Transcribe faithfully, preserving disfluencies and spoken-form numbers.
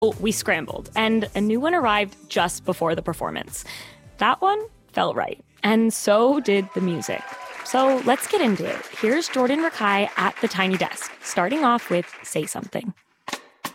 We scrambled, and a new one arrived just before the performance. That one felt right, and so did the music. So let's get into it. Here's Jordan Rakei at the Tiny Desk, starting off with Say Something.